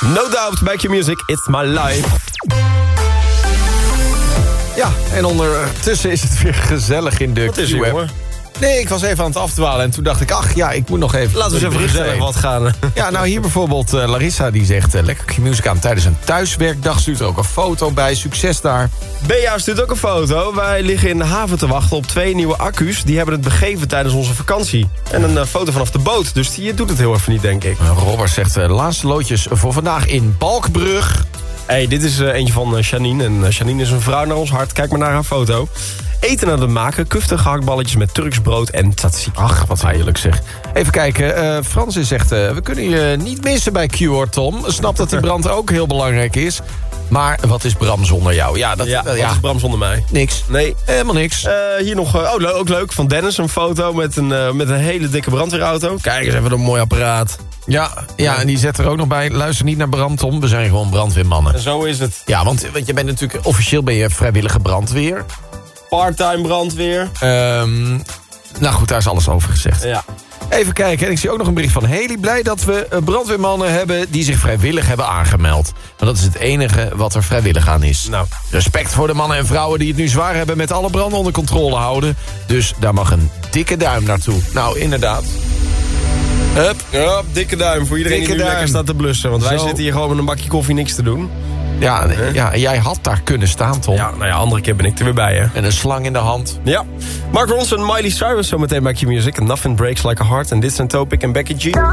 No doubt, bij Q-Music, it's my life. Ja, en ondertussen is het weer gezellig in de Q-app. Nee, ik was even aan het afdwalen en toen dacht ik, ach ja, ik moet nog even... Laten we eens even gezellig wat gaan. Ja, nou hier bijvoorbeeld Larissa die zegt... lekker Q-Music aan tijdens een thuiswerkdag. Stuurt er ook een foto bij, succes daar. Bea stuurt ook een foto. Wij liggen in de haven te wachten op 2 nieuwe accu's. Die hebben het begeven tijdens onze vakantie. En een foto vanaf de boot, dus die doet het heel even niet, denk ik. Robert zegt, laatste loodjes voor vandaag in Balkbrug. Hey, dit is eentje van Janine. En Janine is een vrouw naar ons hart. Kijk maar naar haar foto. Eten aan het maken, kufte gehaktballetjes met Turks brood en tzatziki. Ach, wat heerlijk zeg. Even kijken, Francis zegt... we kunnen je niet missen bij Q hoor, Tom. Snap dat die brand ook heel belangrijk is. Maar wat is Bram zonder jou? Ja, wat is Bram zonder mij? Niks. Nee. Helemaal niks. Hier nog, ook leuk, van Dennis een foto met een hele dikke brandweerauto. Kijk eens even een mooi apparaat. Ja, en die zet er ook nog bij. Luister niet naar Bram, Tom. We zijn gewoon brandweermannen. En zo is het. Ja, want je bent natuurlijk... Officieel ben je vrijwillige brandweer. Parttime brandweer. Nou goed, daar is alles over gezegd. Ja. Even kijken, en ik zie ook nog een bericht van Heli. Blij dat we brandweermannen hebben die zich vrijwillig hebben aangemeld. Want dat is het enige wat er vrijwillig aan is. Nou. Respect voor de mannen en vrouwen die het nu zwaar hebben met alle branden onder controle houden. Dus daar mag een dikke duim naartoe. Nou, inderdaad. Hup, dikke duim voor iedereen die nu lekker staat te blussen. Want wij zitten hier gewoon met een bakje koffie niks te doen. Ja, jij had daar kunnen staan, Tom. Ja, nou ja, andere keer ben ik er weer bij, hè. En een slang in de hand. Ja. Mark Ronson, Miley Cyrus zometeen bij Q-Music. Nothing breaks like a heart. En dit zijn Topic en Becky G.